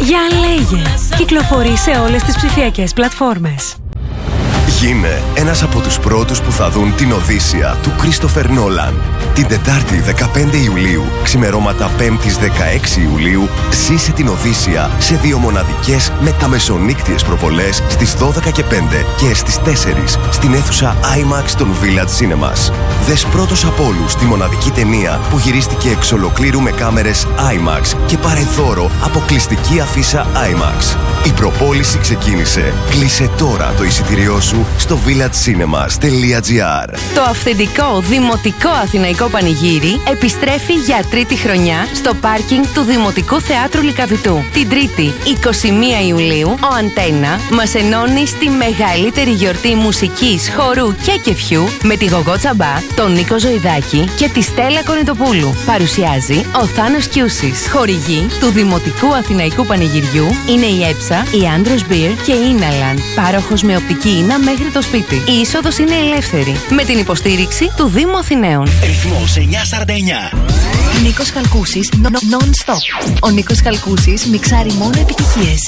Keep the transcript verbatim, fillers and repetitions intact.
Για λέγε. Κυκλοφορεί σε όλες τις ψηφιακές πλατφόρμες. Γίνε ένας από τους πρώτους που θα δουν την Οδύσσεια του Κρίστοφερ Νόλαν. Την Τετάρτη δεκαπέντε Ιουλίου, ξημερώματα Πέμπτης δεκαέξι Ιουλίου, ζήσε την Οδύσσεια σε δύο μοναδικές μεταμεσονύκτιες προβολές στις δώδεκα και πέντε και στις τέσσερις στην αίθουσα IMAX των Village Cinemas. Δες πρώτος από όλους τη μοναδική ταινία που γυρίστηκε εξ ολοκλήρου με κάμερες IMAX και πάρε δώρο αποκλειστική αφίσα IMAX. Η προπόληση ξεκίνησε. Κλείσε τώρα το εισιτήριό σου στο villagecinemas.gr. Το αυθεντικό δημοτικό αθηναϊκό πανηγύρι επιστρέφει για τρίτη χρονιά στο πάρκινγκ του Δημοτικού Θεάτρου Λυκαβητού. Την Τρίτη, εικοστή πρώτη Ιουλίου, ο Αντένα μας ενώνει στη μεγαλύτερη γιορτή μουσικής, χορού και κεφιού με τη Γογό Τσαμπά, τον Νίκο Ζωηδάκη και τη Στέλλα Κονιτοπούλου. Παρουσιάζει ο Θάνος Κιούσης. Χορηγοί του Δημοτικού Αθηναϊκού Πανηγυριού είναι η Έψα, η Άντρος Μπιρ και η Ίναλαν. Πάροχος με οπτική ίνα μέχρι το σπίτι. Η είσοδος είναι ελεύθερη. Με την υποστήριξη του Δήμου Αθηναίων. Ρυθμός εννιακόσια σαράντα εννιά. Νίκος Χαλκούσης, non-stop. Ο Νίκος Χαλκούσης μιξάρει μόνο επιτυχίες.